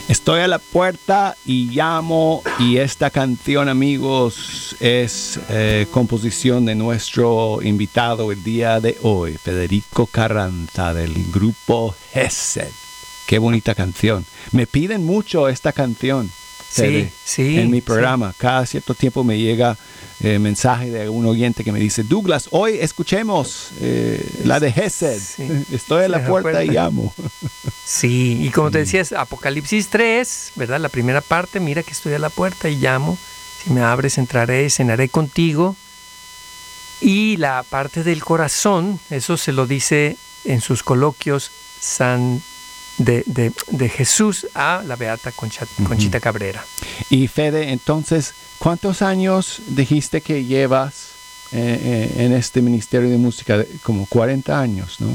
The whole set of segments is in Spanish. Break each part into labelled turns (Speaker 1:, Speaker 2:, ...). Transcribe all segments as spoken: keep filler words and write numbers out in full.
Speaker 1: Estoy a la puerta y llamo, y esta canción, amigos, es eh, composición de nuestro invitado el día de hoy, Federico Carranza, del grupo Gesed. Qué bonita canción. Me piden mucho esta canción.
Speaker 2: Sí, sí.
Speaker 1: En mi programa.
Speaker 2: Sí.
Speaker 1: Cada cierto tiempo me llega eh, mensaje de un oyente que me dice, Douglas, hoy escuchemos eh, la de Gesed. Sí. Estoy a la puerta y llamo.
Speaker 2: Sí, y como te decías, Apocalipsis tres, ¿verdad? La primera parte, mira que estoy a la puerta y llamo. Si me abres, entraré, cenaré contigo. Y la parte del corazón, eso se lo dice en sus coloquios San De, de, de Jesús a la beata Concha, Conchita Cabrera.
Speaker 1: Y Fede, entonces, ¿cuántos años dijiste que llevas eh, eh, en este ministerio de música? Como cuarenta años, ¿no?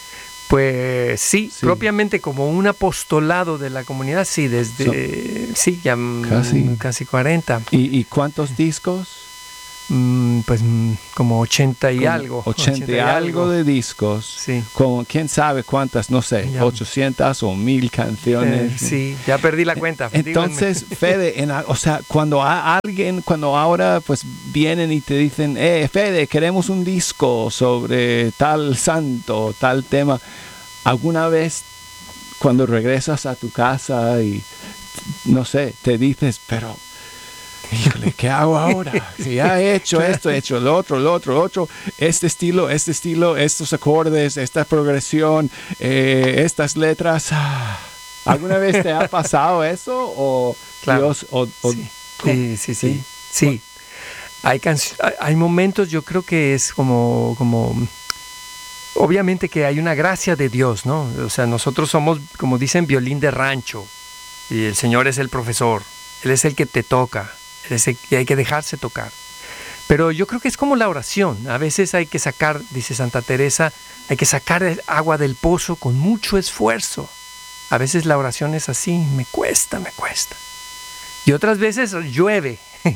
Speaker 2: Pues sí, sí, propiamente como un apostolado de la comunidad, sí, desde, so, sí, ya casi, casi cuarenta.
Speaker 1: ¿Y, y cuántos discos?
Speaker 2: Mm, pues mm, como ochenta y como algo.
Speaker 1: ochenta y algo de discos.
Speaker 2: Sí.
Speaker 1: Con quién sabe cuántas, no sé, ya. ochocientas o mil canciones.
Speaker 2: Eh, sí, ya perdí la cuenta.
Speaker 1: Entonces, Fede, en, o sea, cuando a alguien, cuando ahora pues vienen y te dicen, eh, Fede, queremos un disco sobre tal santo, tal tema, ¿alguna vez cuando regresas a tu casa y, no sé, te dices, pero... híjole, ¿qué hago ahora? Si ya he hecho esto, he hecho lo otro, lo otro, lo otro, este estilo, este estilo, estos acordes, esta progresión, eh, estas letras. ¿Alguna vez te ha pasado eso? O
Speaker 2: claro.
Speaker 1: Dios, o, o,
Speaker 2: sí. Sí, sí, sí, sí. sí. Hay, canc- hay momentos, yo creo que es como, como, obviamente que hay una gracia de Dios, ¿no? O sea, nosotros somos, como dicen, violín de rancho, y el Señor es el profesor, Él es el que te toca. Y hay que dejarse tocar. Pero yo creo que es como la oración. A veces hay que sacar, dice Santa Teresa, hay que sacar el agua del pozo con mucho esfuerzo. A veces la oración es así, me cuesta, me cuesta. Y otras veces llueve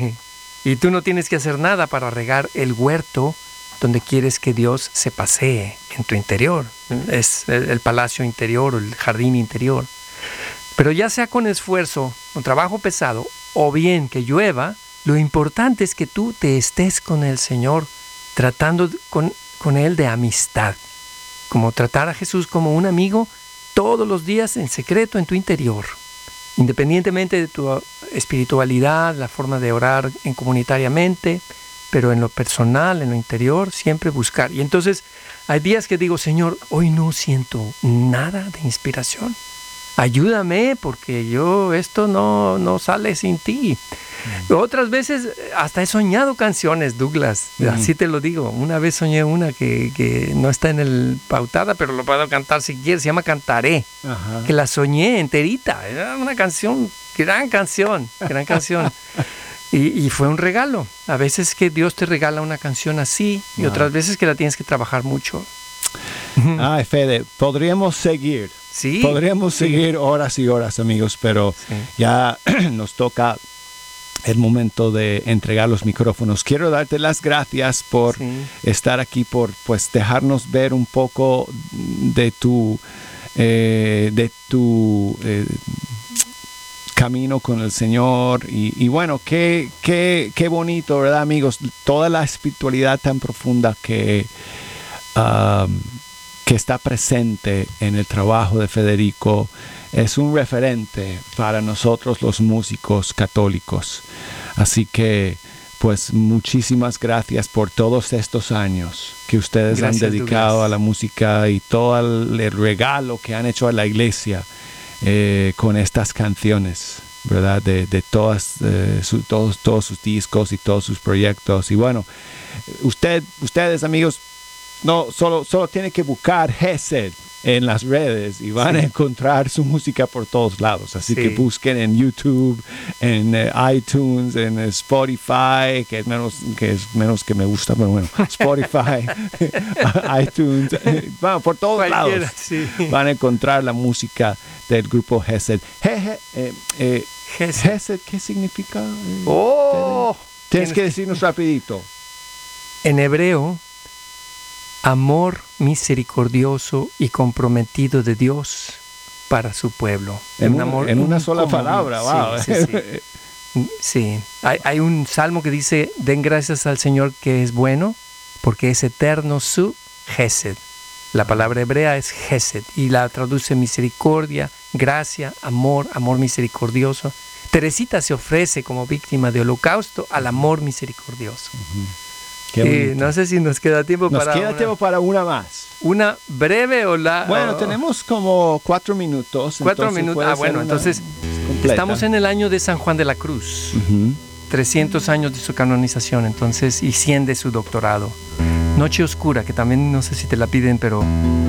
Speaker 2: y tú no tienes que hacer nada para regar el huerto donde quieres que Dios se pasee en tu interior. Es el palacio interior o el jardín interior. Pero ya sea con esfuerzo, con trabajo pesado, o bien que llueva, lo importante es que tú te estés con el Señor, tratando con, con Él de amistad, como tratar a Jesús como un amigo todos los días en secreto en tu interior, independientemente de tu espiritualidad, la forma de orar en comunitariamente, pero en lo personal, en lo interior, siempre buscar. Y entonces hay días que digo, Señor, hoy no siento nada de inspiración. Ayúdame porque yo esto no, no sale sin ti. Mm. Otras veces hasta he soñado canciones, Douglas, mm. así te lo digo. Una vez soñé una que, que no está en el pautada, pero lo puedo cantar si quieres, se llama Cantaré. Ajá. Que la soñé enterita, era una canción, gran canción, gran canción. y, y fue un regalo. A veces que Dios te regala una canción así y wow. otras veces que la tienes que trabajar mucho.
Speaker 1: Ay, Fede, podríamos seguir.
Speaker 2: Sí,
Speaker 1: Podríamos
Speaker 2: sí.
Speaker 1: seguir horas y horas, amigos, pero sí. ya nos toca el momento de entregar los micrófonos. Quiero darte las gracias por sí. estar aquí, por pues dejarnos ver un poco de tu, eh, de tu eh, camino con el Señor. Y, y bueno, qué, qué, qué bonito, ¿verdad, amigos? Toda la espiritualidad tan profunda que... Um, que está presente en el trabajo de Federico, es un referente para nosotros los músicos católicos. Así que, pues, muchísimas gracias por todos estos años que ustedes gracias, han dedicado Douglas. A la música y todo el, el regalo que han hecho a la iglesia eh, con estas canciones, ¿verdad? De, de todas, eh, su, todos, todos sus discos y todos sus proyectos. Y bueno, usted, ustedes, amigos, no, solo, solo tiene que buscar Gesed en las redes y van sí. a encontrar su música por todos lados. Así sí. que busquen en YouTube, en uh, iTunes, en uh, Spotify, que es menos que es menos que me gusta, pero bueno, Spotify, iTunes, bueno, por todos Cualquiera, lados sí. van a encontrar la música del grupo Gesed. Je, je, eh, eh, Gesed. Gesed, ¿qué significa? Eh,
Speaker 2: oh,
Speaker 1: Tienes que decirnos rapidito.
Speaker 2: En hebreo, amor misericordioso y comprometido de Dios para su pueblo.
Speaker 1: En, un amor, en una sola palabra, wow.
Speaker 2: Sí, sí, sí. sí. Hay, hay un salmo que dice, den gracias al Señor que es bueno, porque es eterno su Gesed. La palabra hebrea es Gesed y la traduce misericordia, gracia, amor, amor misericordioso. Teresita se ofrece como víctima de holocausto al amor misericordioso. Uh-huh. Eh, no sé si nos queda tiempo
Speaker 1: nos
Speaker 2: para
Speaker 1: queda
Speaker 2: una,
Speaker 1: tiempo para una más.
Speaker 2: ¿Una breve o la...?
Speaker 1: Bueno,
Speaker 2: oh.
Speaker 1: tenemos como cuatro minutos.
Speaker 2: Cuatro minutos. Ah, bueno, entonces completa. Estamos en el año de San Juan de la Cruz. Uh-huh. trescientos años de su canonización, entonces, y cien de su doctorado. Noche Oscura, que también no sé si te la piden, pero